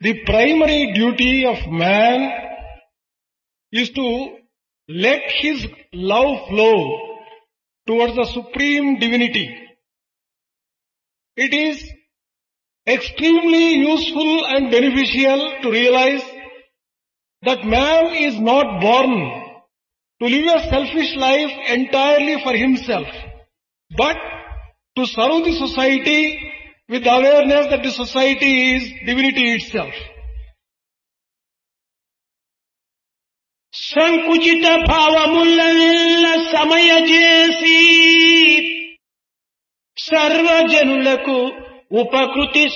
The primary duty of man is to let his love flow towards the supreme divinity. It is extremely useful and beneficial to realize that man is not born to live a selfish life entirely for himself, but to serve the society with the awareness that the society is divinity itself. సంకుచిత భావములనెల్ల సమయజేసి సర్వజనులకు ఉపకృతి